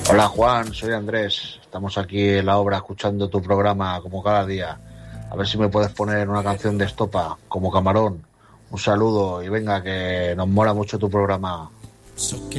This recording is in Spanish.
Hola Juan, soy Andrés. Estamos aquí en la obra escuchando tu programa como cada día. A ver si me puedes poner una canción de Estopa, como Camarón. Un saludo y venga, que nos mola mucho tu programa.